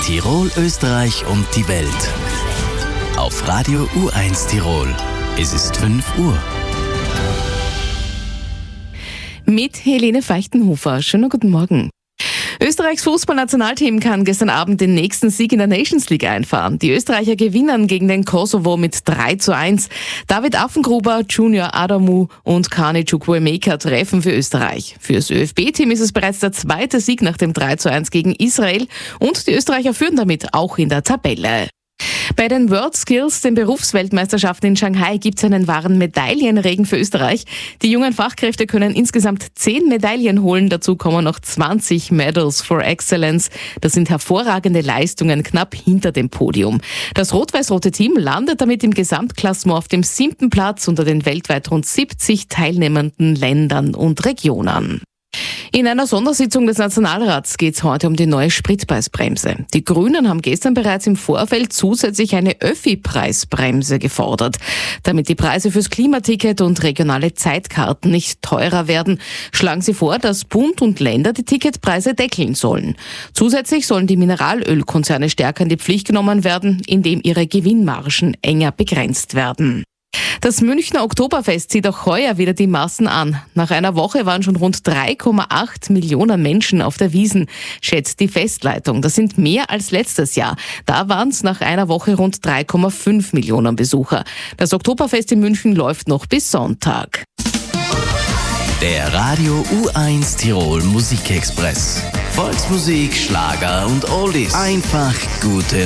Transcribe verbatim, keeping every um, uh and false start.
Tirol, Österreich und die Welt. Auf Radio U eins Tirol. Es ist fünf Uhr. Mit Helene Feichtenhofer. Schönen guten Morgen. Österreichs Fußballnationalteam kann gestern Abend den nächsten Sieg in der Nations League einfahren. Die Österreicher gewinnen gegen den Kosovo mit drei zu eins. David Affengruber, Junior Adamu und Kani Chukwuemeka treffen für Österreich. Fürs ÖFB Team ist es bereits der zweite Sieg nach dem drei zu eins gegen Israel und die Österreicher führen damit auch in der Tabelle. Bei den WorldSkills, den Berufsweltmeisterschaften in Shanghai, gibt es einen wahren Medaillenregen für Österreich. Die jungen Fachkräfte können insgesamt zehn Medaillen holen. Dazu kommen noch zwanzig Medals for Excellence. Das sind hervorragende Leistungen knapp hinter dem Podium. Das rot-weiß-rote Team landet damit im Gesamtklassement auf dem siebten Platz unter den weltweit rund siebzig teilnehmenden Ländern und Regionen. In einer Sondersitzung des Nationalrats geht es heute um die neue Spritpreisbremse. Die Grünen haben gestern bereits im Vorfeld zusätzlich eine Öffi-Preisbremse gefordert. Damit die Preise fürs Klimaticket und regionale Zeitkarten nicht teurer werden, schlagen sie vor, dass Bund und Länder die Ticketpreise deckeln sollen. Zusätzlich sollen die Mineralölkonzerne stärker in die Pflicht genommen werden, indem ihre Gewinnmargen enger begrenzt werden. Das Münchner Oktoberfest zieht auch heuer wieder die Massen an. Nach einer Woche waren schon rund drei Komma acht Millionen Menschen auf der Wiesn, schätzt die Festleitung. Das sind mehr als letztes Jahr. Da waren es nach einer Woche rund drei Komma fünf Millionen Besucher. Das Oktoberfest in München läuft noch bis Sonntag. Der Radio U eins Tirol Musikexpress. Volksmusik, Schlager und Oldies. Einfach gute